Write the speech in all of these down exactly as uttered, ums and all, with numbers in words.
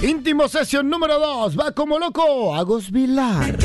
Íntimo Session número dos. Va como loco Agos Vilar.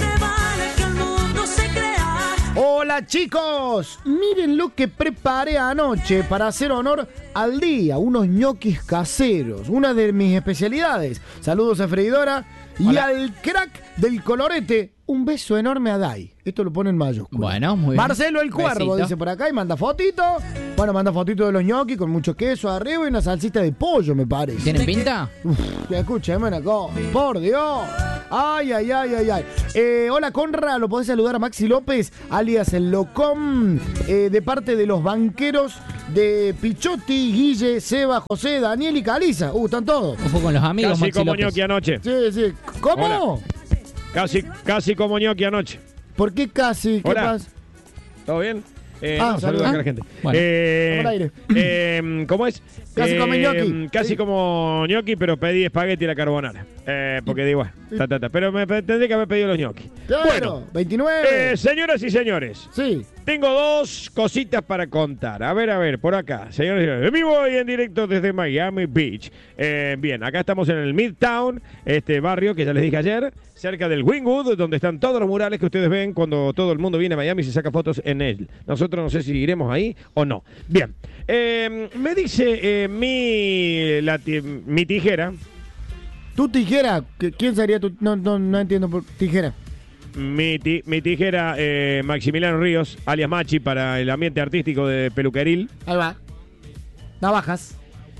Hola chicos, miren lo que preparé anoche para hacer honor al día, unos ñoquis caseros, una de mis especialidades. Saludos a Freidora y Hola. al crack del colorete, un beso enorme a Dai. Esto lo pone en mayúscula. Bueno, muy bien. Marcelo el Cuervo Besito. dice por acá y manda fotito. Bueno, manda fotito de los ñoquis con mucho queso arriba y una salsita de pollo, me parece. ¿Tienen pinta? Uf, escúchame una cosa, por Dios. Ay, ay, ay, ay, ay. Eh, hola, Conra, lo podés saludar a Maxi López, alias el Locom, eh, de parte de los banqueros de Pichotti, Guille, Seba, José, Daniel y Caliza. Uh, están todos. Ojo con los amigos, Casi Maxi como López. ñoqui anoche. Sí, sí. ¿Cómo? Hola. Casi, casi como ñoqui anoche. ¿Por qué casi? ¿Qué Hola. pasa? ¿Todo bien? Eh, Ah, no, saluda. saluda acá a Ah, la gente. bueno. Eh, Estamos al aire. eh, ¿Cómo es? Casi como ñoqui. Casi Sí. como ñoqui, pero pedí espagueti y la carbonara. Eh, porque digo, bueno, ta, ta, ta. Pero me pe- tendré que haber pedido los ñoqui. Claro, Bueno, veintinueve. eh, señoras y señores, Sí. tengo dos cositas para contar. A ver, a ver, por acá. Señores y señores, en vivo y en directo desde Miami Beach. Eh, bien, acá estamos en el Midtown, este barrio que ya les dije ayer, cerca del Wynwood, donde están todos los murales que ustedes ven cuando todo el mundo viene a Miami y se saca fotos en él. Nosotros no sé si iremos ahí o no. Bien, eh, me dice eh, mi, la ti- mi tijera, Tu tijera, ¿qué- ¿quién sería tu...? No, no, no entiendo por tijera. mi, ti- mi tijera eh, Maximiliano Ríos, alias Machi, para el ambiente artístico de Peluqueril. Ahí va. Navajas.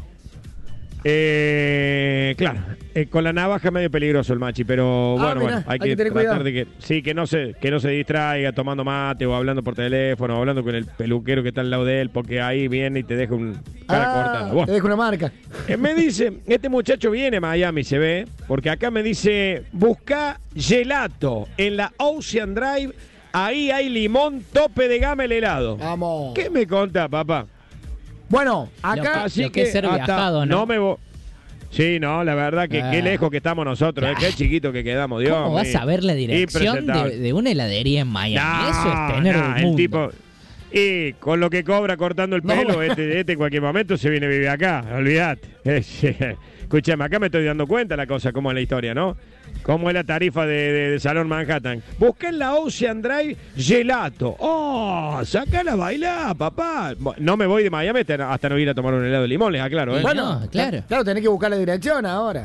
Eh, claro, eh, con la navaja medio peligroso el machi, pero Ah, bueno, mirá, bueno, hay, hay que, que tener tratar cuidado. de que sí, que no se que no se distraiga tomando mate o hablando por teléfono o hablando con el peluquero que está al lado de él, porque ahí viene y te deja un cara Ah, cortada. te Bueno, dejo una marca. eh, me dice, este muchacho viene a Miami, se ve, porque acá me dice, busca gelato en la Ocean Drive, ahí hay limón tope de gama el helado. Vamos. ¿Qué me conta, papá? Bueno, Lo acá... que- Lo que es ser viajado, ¿no? me voy. Sí, no, la verdad que Ah. qué lejos que estamos nosotros, eh, qué chiquito que quedamos, Dios ¿Cómo vas mío. a ver la dirección Impresentable. de, de una heladería en Miami? No, Eso es tener no, el mundo. tipo, y con lo que cobra cortando el No, pelo, bueno. este, este en cualquier momento se viene a vivir acá, olvídate. Eh, sí. Escúchame, acá me estoy dando cuenta la cosa, cómo es la historia, ¿no? Cómo es la tarifa de, de- de Salón Manhattan. Busqué en la Ocean Drive gelato. ¡Oh! ¡Sacala a bailar, papá! Bueno, no me voy de Miami hasta, hasta no ir a tomar un helado de limón, les aclaro, ¿eh? Y no, claro. Claro, tenés que buscar la dirección ahora.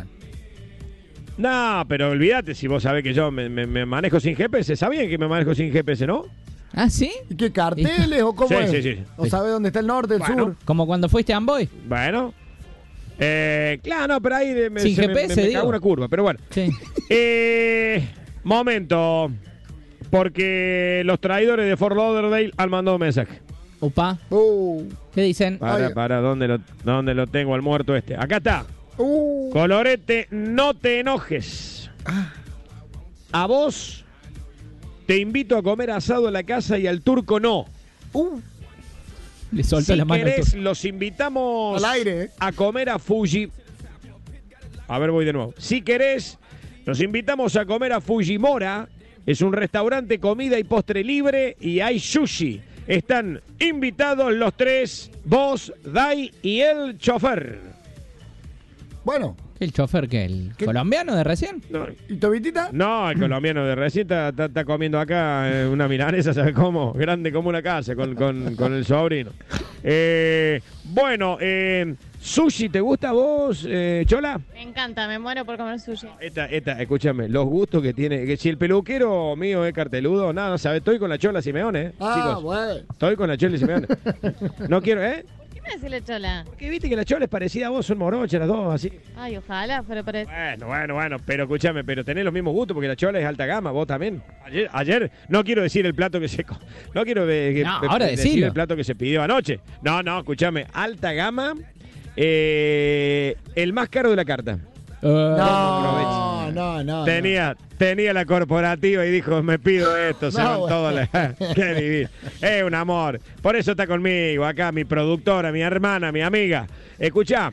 No, pero olvídate, si vos sabés que yo me, me- me manejo sin G P S, ¿sabían que me manejo sin G P S, no? ¿Ah, sí? ¿Y qué carteles o cómo Sí, es? sí, sí. ¿O sabés dónde está el norte, el Bueno. sur? Como cuando fuiste a Amboy. Bueno. Eh, claro, no, pero ahí me, Sin se me- G P S, me, me digo. cago una curva, pero bueno. Sí. Eh, momento, porque los traidores de Fort Lauderdale han mandado un mensaje. Upa. Uh, ¿Qué dicen? Para, Ay. para, ¿dónde lo, ¿dónde lo tengo al muerto este? Acá está. uh. Colorete, no te enojes. A vos te invito a comer asado en la casa y al turco no. Uh. Le soltó Si la mano. al querés, turco. los invitamos Al aire, ¿eh? a comer a Fuji. A ver, voy de nuevo. Si querés, los invitamos a comer a Fujimora. Es un restaurante, comida y postre libre y hay sushi. Están invitados los tres, vos, Dai y el chofer. Bueno, ¿El chofer qué? ¿El ¿Qué? colombiano de recién? No, ¿y Tobitita? no, el colombiano de recién está, está- está comiendo acá eh, una milanesa, ¿sabes cómo? Grande como una casa con, con- con el sobrino. Eh, bueno, eh, sushi, ¿te gusta a vos, eh, Chola? Me encanta, me muero por comer sushi. Esta, esta, escúchame, los gustos que tiene. Que si el peluquero mío es carteludo, nada, no sabes, estoy con la Chola Simeone, ¿eh? Ah, chicos. bueno. Estoy con la Chola Simeone. No quiero, ¿eh? ¿Qué me decís, la chola? Porque viste que la Chola es parecida a vos, son morochas las dos, así. Ay, ojalá, pero parece. Bueno, bueno, bueno, pero escúchame, pero tenés los mismos gustos porque la Chola es alta gama, vos también. Ayer, ayer no quiero decir el plato que se... co- No quiero eh, que- No, eh, ahora decir decilo. el plato que se pidió anoche. No, no, escúchame, alta gama, eh, el más caro de la carta. No, no, no. Tenía, tenía la corporativa y dijo, me pido esto, se No, van bueno. todos. la- Qué divino. Es un amor. Por eso está conmigo acá, mi productora, mi hermana, mi amiga. Escuchá,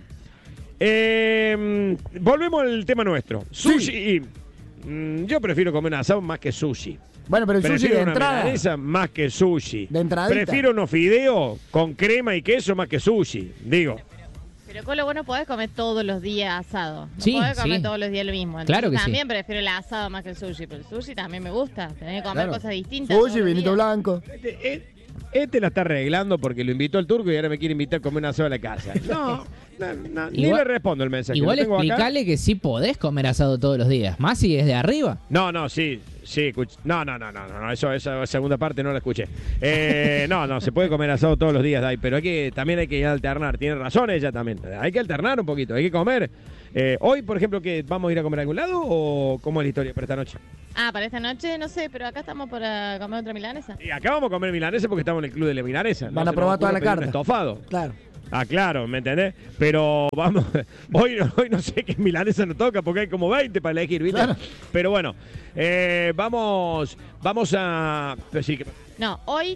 eh, volvemos al tema nuestro. Sushi. Mm, yo prefiero comer un asado más que sushi. Bueno, pero el sushi Prefiero de una entrada. milanesa más que sushi. De entradita. Prefiero unos fideos con crema y queso más que sushi. Digo. Pero con lo bueno podés comer todos los días asado. No Sí, podés comer sí. todos los días lo mismo. Claro Entonces, que sí. también prefiero el asado más que el sushi, pero el sushi también me gusta. Tenés que comer Claro. cosas distintas. Sushi, todos los vinito días. blanco. Este, eh, este la está arreglando porque lo invitó el turco y ahora me quiere invitar a comer un asado a la casa. No, no, no, ni Igual- le respondo el mensaje. Igual Lo tengo acá. explicale que sí podés comer asado todos los días. Más si es de arriba. No, no, sí, sí, escuch- no, no, no, no, no, no, eso, esa segunda parte no la escuché. Eh, no, no, se puede comer asado todos los días, Dai, pero hay que, también hay que alternar, tiene razón ella también, hay que alternar un poquito, hay que comer. Eh, hoy, por ejemplo, ¿qué, ¿vamos a ir a comer a algún lado o cómo es la historia para esta noche? Ah, para esta noche no sé, pero acá estamos para comer otra milanesa. Y acá vamos a comer milanesa porque estamos en el club de la milanesa. Van a se nos probar toda ocurre la pedir un carta. estofado. Claro. Ah, claro, ¿me entendés? Pero vamos, hoy, hoy no sé qué milanesa nos toca porque hay como veinte para elegir, ¿viste? Claro. Pero bueno, eh, vamos, vamos a... Pero sí, que- No, hoy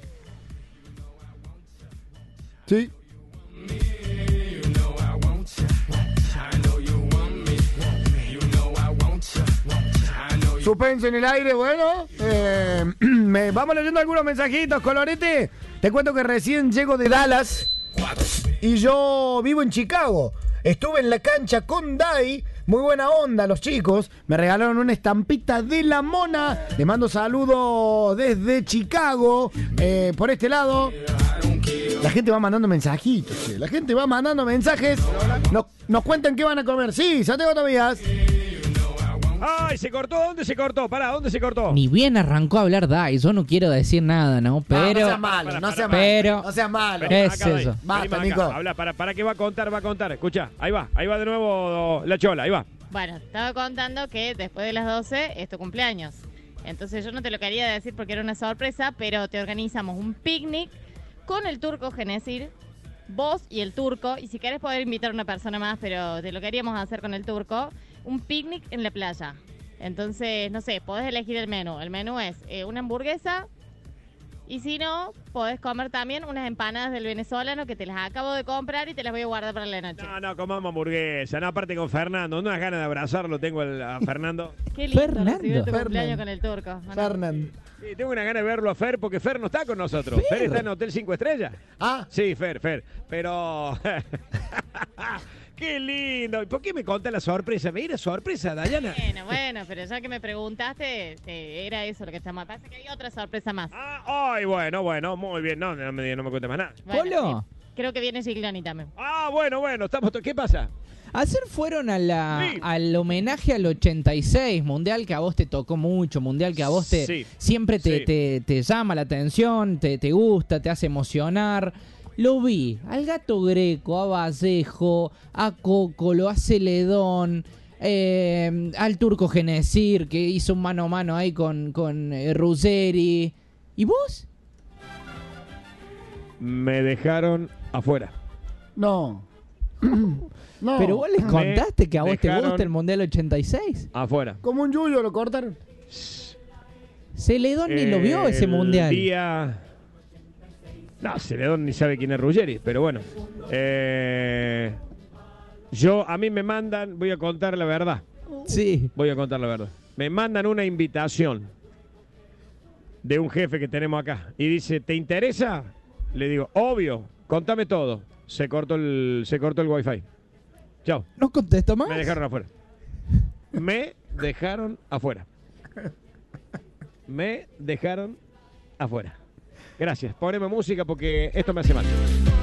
Sí. Suspenso en el aire, bueno. eh, me, vamos leyendo algunos mensajitos, Colorete. Te cuento que recién llego de Dallas y yo vivo en Chicago. Estuve en la cancha con Dai. Muy buena onda los chicos. Me regalaron una estampita de la mona. Les mando saludos desde Chicago. Eh, por este lado. La gente va mandando mensajitos. Che. La gente va mandando mensajes. Nos, nos cuentan qué van a comer. Sí, Santiago Tobías. ¡Ay, se cortó! ¿Dónde se cortó? Pará, ¿dónde se cortó? Ni bien arrancó a hablar Dai. Yo no quiero decir nada, ¿no? No, Pero. no seas malo, no seas malo. Pero- No seas malo. ¿Qué Acá, es Dai. eso? Basta, Venimos acá. Nico. Habla, para, para qué va a contar, va a contar. Escucha, ahí va, ahí va de nuevo la chola, ahí va. Bueno, estaba contando que después de las doce es tu cumpleaños. Entonces yo no te lo quería decir porque era una sorpresa, pero te organizamos un picnic con el turco Genesir, vos y el turco, y si querés poder invitar a una persona más, pero te lo queríamos hacer con el turco, un picnic en la playa. Entonces, no sé, podés elegir el menú. El menú es eh, una hamburguesa y si no, podés comer también unas empanadas del venezolano que te las acabo de comprar y te las voy a guardar para la noche. No, no, comamos hamburguesa. No, aparte con Fernando. Unas ganas de abrazarlo tengo el- a Fernando. Qué lindo Fernando. recibir tu Fernando. cumpleaños con el turco. ¿o no? Fernand. Sí, tengo una gana de verlo a Fer porque Fer no está con nosotros. Fer, está en Hotel cinco Estrellas. Ah, Sí, Fer, Fer. Pero... ¡Qué lindo! ¿Y por qué me contás la sorpresa? ¿Me era sorpresa, Dayana? Bueno, bueno, pero ya que me preguntaste, eh, era eso lo que estamos. Pasa que hay otra sorpresa más. Ah, ay, bueno, bueno, muy bien. No, no me, no me cuentes más nada. Bueno, Polo. sí, creo que viene Giglani también. Ah, bueno, bueno, estamos... to- ¿Qué pasa? Ayer fueron a la, Sí. al homenaje al ochenta y seis, mundial que a vos te tocó mucho, mundial que a vos te Sí. siempre te, Sí. te- te llama la atención, te, te gusta, te hace emocionar. Lo vi al Gato Greco, a Vallejo, a Cócolo, a Celedón, eh, al Turco Genesir, que hizo un mano a mano ahí con, con eh, Ruggeri. ¿Y vos? Me dejaron afuera. no. No. Pero vos les Me contaste que a vos te dejaron- gusta el mundial ochenta y seis. Afuera. Como un yuyo lo cortaron. Celedón ni lo vio ese El mundial. Día... No, Celedón ni sabe quién es Ruggeri, pero bueno. Eh, Yo, a mí me mandan, voy a contar la verdad. Sí. Voy a contar la verdad. Me mandan una invitación de un jefe que tenemos acá. Y dice, ¿te interesa? Le digo, obvio, contame todo. Se cortó el, se cortó el wifi. Chao. ¿No contesto más? Me dejaron afuera. Me dejaron afuera. Me dejaron afuera. Gracias. Poneme música porque esto me hace mal.